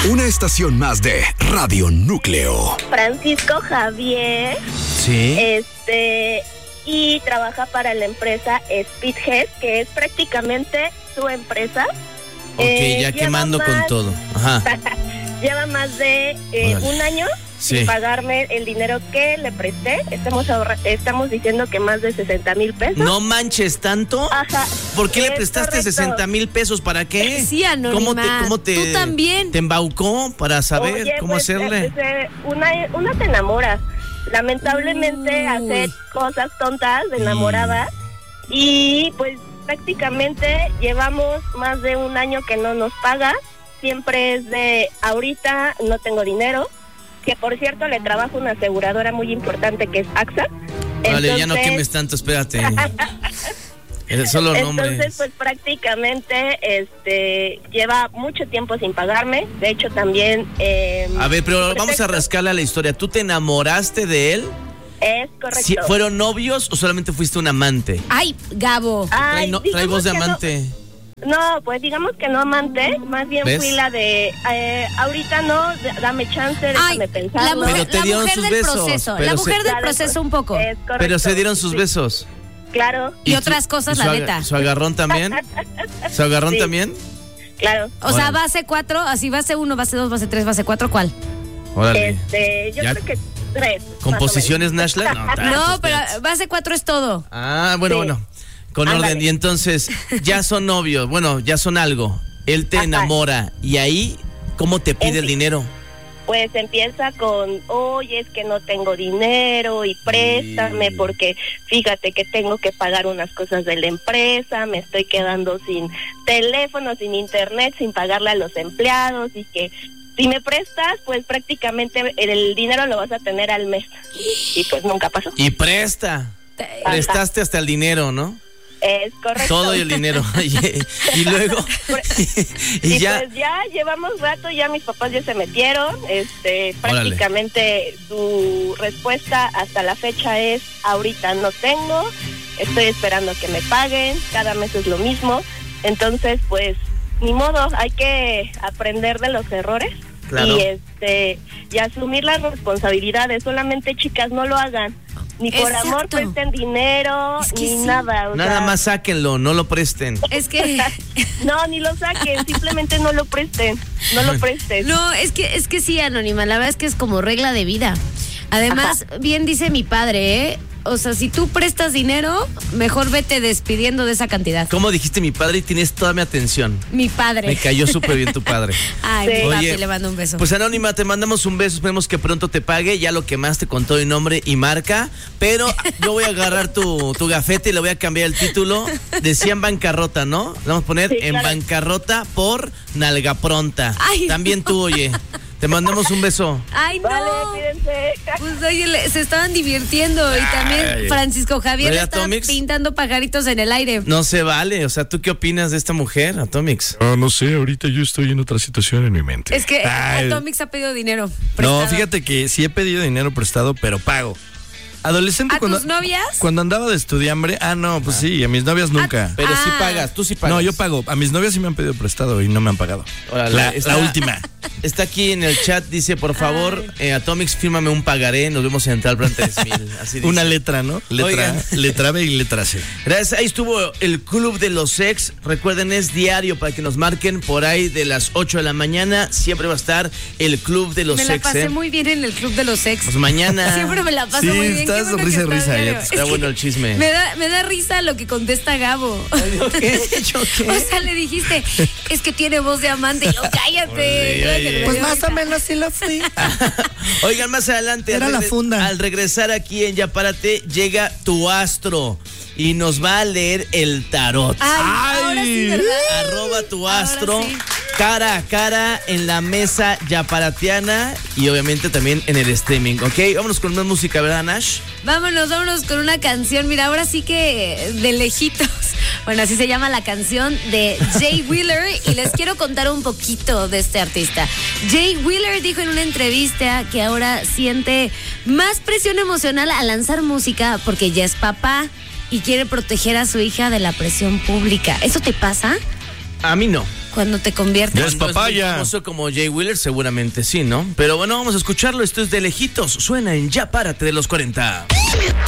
Una estación más de Radio Núcleo. Francisco Javier. Sí. Y trabaja para la empresa Speedhead, que es prácticamente su empresa. Ok, ya quemando con todo. Ajá. Lleva más de un año sin pagarme el dinero que le presté. Estamos diciendo que más de 60,000 pesos. No manches, ¿tanto? Ajá. ¿Por qué le prestaste 60,000 pesos? ¿Para qué? Sí, Anónima. ¿Cómo te, tú también. ¿Te embaucó para saber cómo hacerle? Una te enamora. Lamentablemente hace cosas tontas de enamorada y pues prácticamente llevamos más de un año que no nos paga. Siempre es de ahorita no tengo dinero, que por cierto le trabajo una aseguradora muy importante que es AXA. Vale, ya no quemes tanto, espérate. Solo nombres. Entonces, pues prácticamente lleva mucho tiempo sin pagarme. De hecho, también... a ver, pero vamos a rascarle a la historia. ¿Tú te enamoraste de él? Es correcto. ¿Fueron novios o solamente fuiste un amante? Ay, Gabo. Trae voz de amante. No, pues digamos que no amante, más bien fui la de, ahorita no, dame chance, déjame pensar. La mujer sus del besos. proceso, la mujer del proceso un poco. Es correcto. Pero se dieron sus besos. Claro. Y otras cosas, la neta. ¿Su agarrón también? ¿Su agarrón también? Claro. O sea, base 4, así base 1, base 2, base 3, base 4, ¿cuál? Órale. Yo creo que 3. ¿Composiciones, Nashla? No, pero base 4 es todo. Ah, bueno. Con orden. Y entonces, ya son novios, bueno, ya son algo. Él te enamora. Y ahí, ¿cómo te pide el dinero? Pues empieza con, oye, es que no tengo dinero y préstame porque fíjate que tengo que pagar unas cosas de la empresa, me estoy quedando sin teléfono, sin internet, sin pagarle a los empleados y que si me prestas, pues prácticamente el dinero lo vas a tener al mes. Y pues nunca pasó. Y prestaste hasta el dinero, ¿no? Es correcto. Todo el dinero. Y luego y ya, pues ya llevamos rato, ya mis papás ya se metieron. Prácticamente su respuesta hasta la fecha es: ahorita no tengo, estoy esperando que me paguen, cada mes es lo mismo. Entonces, pues, ni modo, hay que aprender de los errores. Claro. Y asumir las responsabilidades. Solamente, chicas, no lo hagan. Ni por amor presten dinero, ni nada. Nada más sáquenlo, no lo presten. Es que... No, ni lo saquen, simplemente no lo presten. No lo presten. No, es que sí, Anónima, la verdad es que es como regla de vida. Además, bien dice mi padre, o sea, si tú prestas dinero, mejor vete despidiendo de esa cantidad. ¿Cómo dijiste mi padre? Y tienes toda mi atención. Mi padre. Me cayó súper bien tu padre. Ay, sí. Mi papi, le mando un beso. Pues Anónima, te mandamos un beso, esperemos que pronto te pague, ya lo quemaste con todo y nombre y marca, pero yo voy a agarrar tu gafete y le voy a cambiar el título. Decía en bancarrota, ¿no? Le vamos a poner en bancarrota por nalga pronta. Ay, también tú, oye. Te mandamos un beso. Ay, no. Vale, cuídense. Pues oye, se estaban divirtiendo y también Francisco Javier está pintando pajaritos en el aire. No se vale, o sea, ¿tú qué opinas de esta mujer, Atomix? No sé, ahorita yo estoy en otra situación en mi mente. Es que Atomix ha pedido dinero prestado. No, fíjate que sí he pedido dinero prestado, pero pago. Adolescente, ¿A tus novias? Cuando andaba de estudiambre, pues sí, a mis novias nunca. Pero sí pagas, tú sí pagas. No, yo pago. A mis novias sí me han pedido prestado y no me han pagado. Órale, la última. Está aquí en el chat, dice, por favor, Atomix, fírmame un pagaré, nos vemos en Central Plan 3000. Así dice. Una letra, ¿no? Letra B y letra C. Gracias, ahí estuvo el Club de los Ex. Recuerden, es diario para que nos marquen por ahí de las 8 de la mañana. Siempre va a estar el Club de los Ex. Me la pasé muy bien en el Club de los Ex. Pues mañana. Siempre me la paso muy bien. Risa y risa. Está bueno el chisme. Me da risa lo que contesta Gabo. ¿Qué? O sea, le dijiste, es que tiene voz de amante. Y yo, cállate. Pues más o menos sí lo fui. Oigan, más adelante. Era la funda. Al regresar aquí en Ya Párate, llega tu astro y nos va a leer el tarot. Ahora sí, ¿verdad? @tuastro. Cara a cara en la mesa yaparatiana y obviamente también en el streaming, ¿ok? Vámonos con más música, ¿verdad, Nash? Vámonos con una canción. Mira, ahora sí que de lejitos. Bueno, así se llama la canción de Jay Wheeler y les quiero contar un poquito de este artista. Jay Wheeler dijo en una entrevista que ahora siente más presión emocional al lanzar música porque ya es papá y quiere proteger a su hija de la presión pública. ¿Eso te pasa? A mí no. Cuando te conviertes. Ya es papaya. Famoso como Jay Wheeler, seguramente sí, ¿no? Pero bueno, vamos a escucharlo. Esto es de lejitos. Suena en Ya Párate de los 40.